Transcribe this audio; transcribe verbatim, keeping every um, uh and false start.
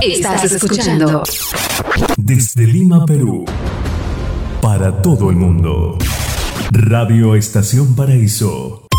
Estás escuchando desde Lima, Perú, para todo el mundo. Radio Estación Paraíso.